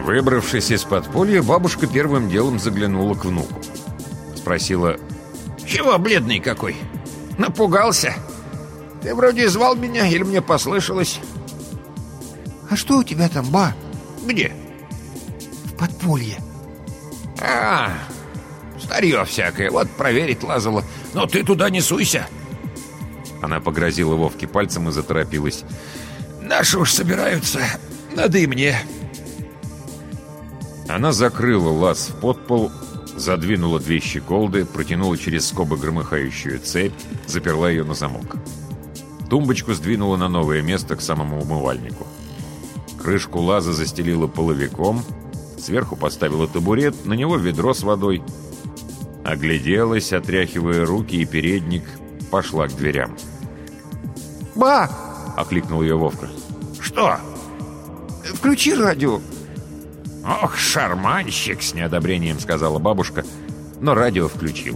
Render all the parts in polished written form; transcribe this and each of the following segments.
Выбравшись из подполья, бабушка первым делом заглянула к внуку. Спросила: «Чего бледный какой? Напугался? Ты вроде звал меня, или мне послышалось?» «А что у тебя там, ба?» «Где?» «В подполье». Старье всякое, вот проверить лазало. Но ты туда не суйся!» Она погрозила Вовке пальцем и заторопилась: «Наши уж собираются, надо и мне». Она закрыла лаз в подпол, задвинула 2 щеколды, протянула через скобы громыхающую цепь, заперла ее на замок. Тумбочку сдвинула на новое место к самому умывальнику. Крышку лаза застелила половиком, сверху поставила табурет, на него ведро с водой. Огляделась, отряхивая руки и передник, пошла к дверям. «Ба!» — окликнул ее Вовка. «Что?» «Включи радио». «Ох, шарманщик!» — с неодобрением сказала бабушка, но радио включила.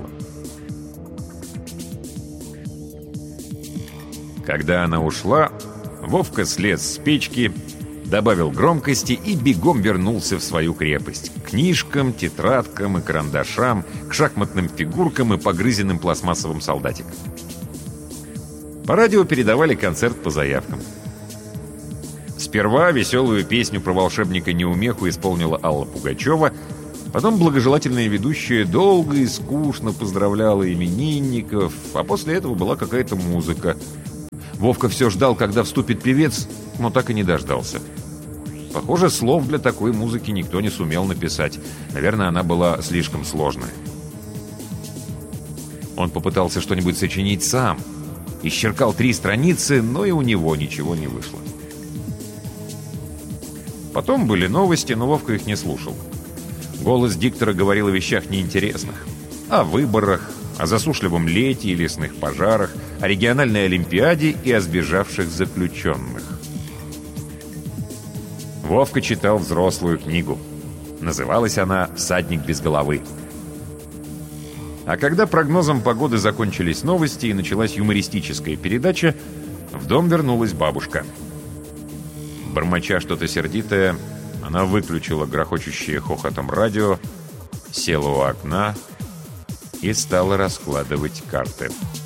Когда она ушла, Вовка слез с печки, добавил громкости и бегом вернулся в свою крепость. К книжкам, тетрадкам и карандашам, к шахматным фигуркам и погрызенным пластмассовым солдатикам. По радио передавали концерт по заявкам. Сперва веселую песню про волшебника-неумеху исполнила Алла Пугачева, потом благожелательная ведущая долго и скучно поздравляла именинников, а после этого была какая-то музыка. Вовка все ждал, когда вступит певец, но так и не дождался. Похоже, слов для такой музыки никто не сумел написать. Наверное, она была слишком сложная. Он попытался что-нибудь сочинить сам. Исчеркал 3 страницы, но и у него ничего не вышло. Потом были новости, но Вовка их не слушал. Голос диктора говорил о вещах неинтересных. О выборах, о засушливом лете и лесных пожарах, о региональной олимпиаде и о сбежавших заключенных. Вовка читал взрослую книгу. Называлась она «Всадник без головы». А когда прогнозом погоды закончились новости и началась юмористическая передача, в дом вернулась бабушка. Бормоча что-то сердитое, она выключила грохочущее хохотом радио, села у окна и стала раскладывать карты.